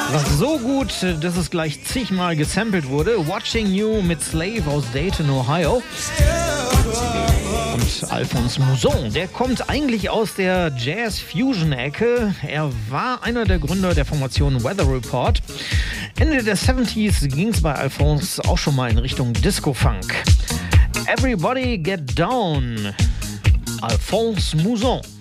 War so gut, dass es gleich zigmal gesampelt wurde. Watching You mit Slave aus Dayton, Ohio. Und Alphonse Mouzon, der kommt eigentlich aus der Jazz-Fusion-Ecke. Er war einer der Gründer der Formation Weather Report. Ende der 70s ging es bei Alphonse auch schon mal in Richtung Disco-Funk. Everybody Get Down. Alphonse Mouzon.